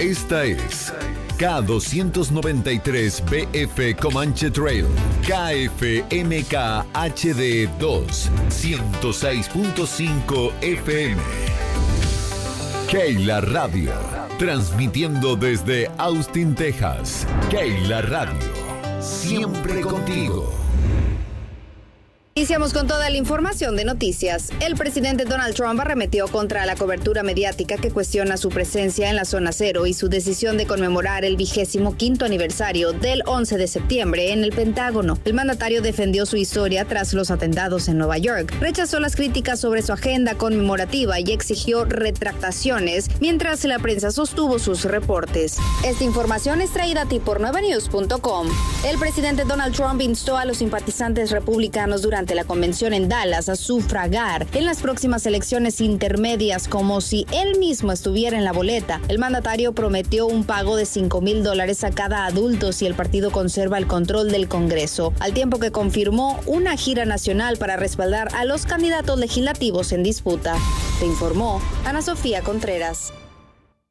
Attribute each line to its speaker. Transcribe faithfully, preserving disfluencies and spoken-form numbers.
Speaker 1: Esta es K doscientos noventa y tres B F Comanche Trail, K F M K H D dos, ciento seis punto cinco F M. Keila Radio, transmitiendo desde Austin, Texas. Keila Radio, siempre contigo.
Speaker 2: Iniciamos con toda la información de noticias. El presidente Donald Trump arremetió contra la cobertura mediática que cuestiona su presencia en la zona cero y su decisión de conmemorar el vigésimo quinto aniversario del once de septiembre en el Pentágono. El mandatario defendió su historia tras los atentados en Nueva York, rechazó las críticas sobre su agenda conmemorativa y exigió retractaciones, mientras la prensa sostuvo sus reportes. Esta información es traída a ti por nueve news punto com. El presidente Donald Trump instó a los simpatizantes republicanos durante la convención en Dallas a sufragar en las próximas elecciones intermedias como si él mismo estuviera en la boleta. El mandatario prometió un pago de cinco mil dólares a cada adulto si el partido conserva el control del Congreso, al tiempo que confirmó una gira nacional para respaldar a los candidatos legislativos en disputa. Te informó Ana Sofía Contreras.